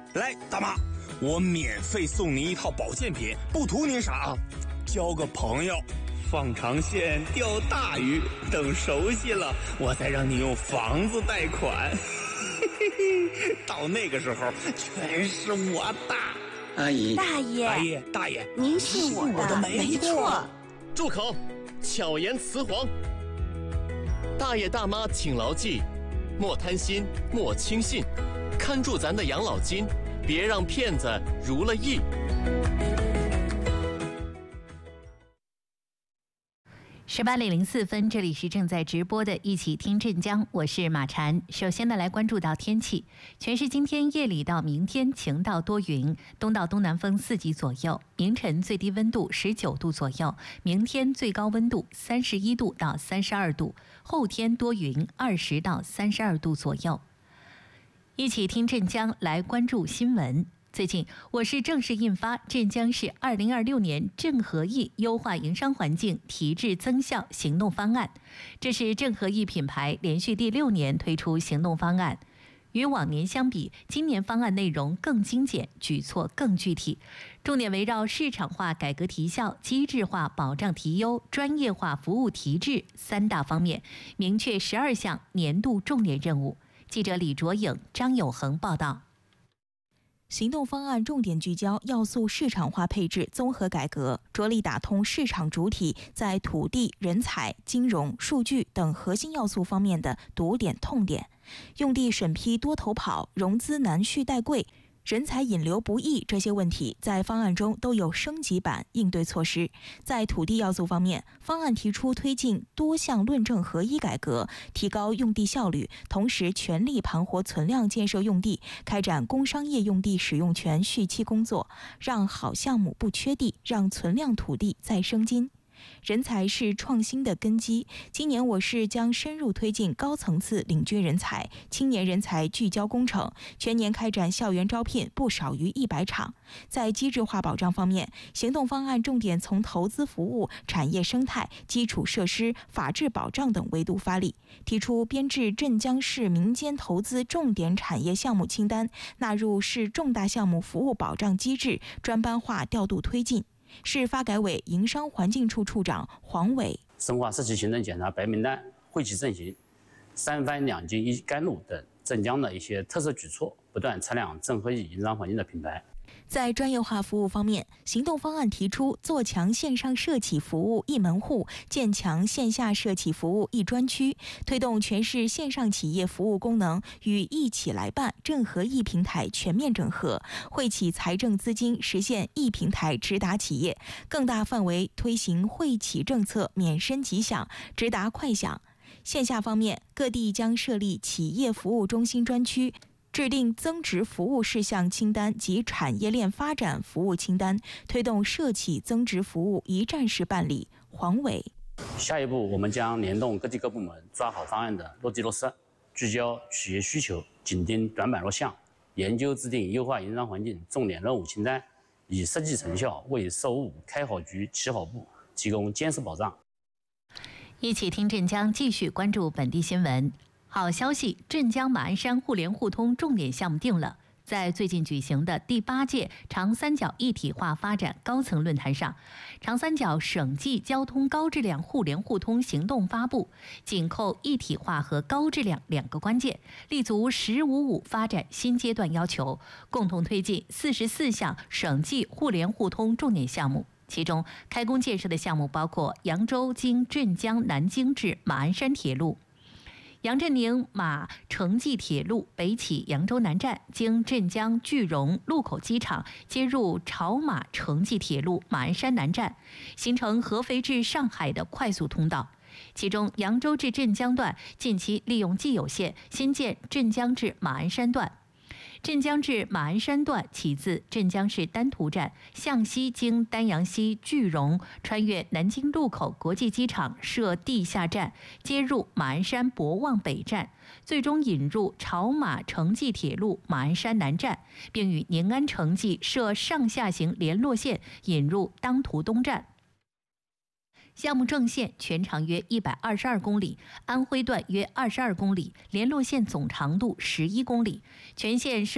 来，大妈，我免费送您一套保健品，不图您啥，交个朋友，放长线钓大鱼，等熟悉了，我再让你用房子贷款。到那个时候，全是我的。 阿姨， 大爷， 大爷， 您是我的，没错。 住口！巧言辞黄。大爷大妈请牢记，莫贪心，莫轻信，看住咱的养老金，别让骗子如了意。 18:04，这里是正在直播的一起听镇江，我是马婵。首先呢，来关注到天气，全市今天夜里到明天晴到多云，东到东南风4级左右，凌晨最低温度19度左右，明天最高温度31度到32度，后天多云20到32度左右。一起听镇江，来关注新闻。最近，我市正式印发《镇江市2026年正合意优化营商环境提质增效行动方案》，这是正合意品牌连续第6年推出行动方案。与往年相比，今年方案内容更精简，举措更具体，重点围绕市场化改革提效、机制化保障提优、专业化服务提质3大方面，明确12项年度重点任务。记者李卓颖、张友恒报道。 行动方案重点聚焦要素市场化配置综合改革，着力打通市场主体在土地、人才、金融、数据等核心要素方面的堵点痛点。用地审批多头跑，融资难续贷贵，人才引流不易，这些问题在方案中都有升级版应对措施。在土地要素方面，方案提出推进多项论证合一改革，提高用地效率，同时全力盘活存量建设用地，开展工商业用地使用权续期工作，让好项目不缺地，让存量土地再生金。人才是创新的根基，今年我市将深入推进高层次领军人才、青年人才聚焦工程，全年开展校园招聘不少于100场。在机制化保障方面，行动方案重点从投资服务、产业生态、基础设施、法治保障等维度发力，提出编制镇江市民间投资重点产业项目清单，纳入市重大项目服务保障机制，专班化调度推进。市发改委营商环境处处长黄伟： 深化社区行政检查白名单，惠企振兴，3番2金1甘露等镇江的一些特色举措，不断擦亮正合意营商环境的品牌。 在专业化服务方面，行动方案提出做强线上社企服务一门户，建强线下社企服务一专区，推动全市线上企业服务功能与一起来办正合意平台全面整合，惠企财政资金实现一平台直达企业，更大范围推行惠企政策免申即享、直达快享。线下方面，各地将设立企业服务中心专区，制定增值服务事项清单及产业链发展服务清单，推动社企增值服务一站式办理。黄伟： 下一步，我们将联动各地各部门，抓好方案的落地落实，聚焦企业需求，紧盯短板弱项，研究制定优化营商环境重点任务清单，以实际成效为售务开好局、起好步提供坚实保障。 一起听镇江，继续关注本地新闻。好消息，镇江马鞍山互联互通重点项目定了。在最近举行的第8届长三角一体化发展高层论坛上，长三角省际交通高质量互联互通行动发布，紧扣一体化和高质量2个关键，立足“15+5”发展新阶段要求，共同推进44项省际互联互通重点项目。其中，开工建设的项目包括扬州经镇江南京至马鞍山铁路、杨振宁马城际铁路北起扬州南站，经镇江句容禄口机场接入潮马城际铁路马鞍山南站，形成合肥至上海的快速通道。其中，扬州至镇江段近期利用既有线新建镇江至马鞍山段。镇江至马鞍山段起自镇江市丹徒站，向西经丹阳西句容，穿越南京禄口国际机场设地下站，接入马鞍山博望北站，最终引入潮马城际铁路马鞍山南站，并与宁安城际设上下行联络线，引入当涂东站。项目正线全长约122公里，安徽段约22公里，联络线总长度11公里，全线设